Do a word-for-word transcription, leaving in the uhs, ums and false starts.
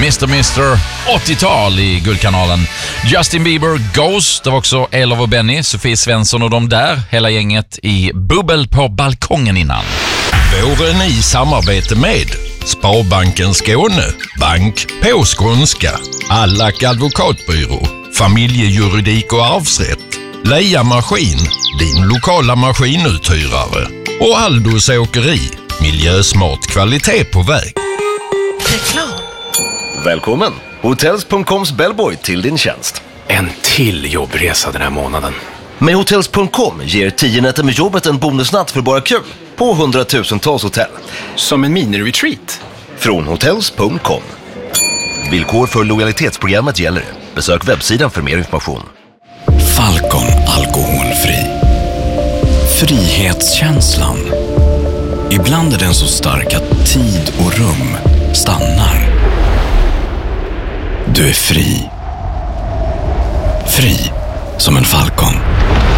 mister mister åttiotal i Guldkanalen. Justin Bieber, Ghost, det var också Elof och Benny, Sofie Svensson och de där, hela gänget i Bubbel på balkongen innan. Våren i samarbete med Sparbanken Skåne, Bank på skånska, Allack advokatbyrå, Familjejuridik och arvsrätt, Leia Maskin, din lokala maskinuthyrare och Aldos Åkeri, miljösmart kvalitet på väg. Reklam. Välkommen! Hotels punkt coms bellboy till din tjänst. En till jobbresa den här månaden. Med Hotels punkt com ger tio nätter med jobbet en bonusnatt för bara kul på hundratusentals hotell. Som en mini-retreat. Från Hotels punkt com. Villkor för lojalitetsprogrammet gäller. Besök webbsidan för mer information. Falcon alkoholfri. Frihetskänslan. Ibland är den så stark att tid och rum stannar. Du är fri. Fri som en falcon.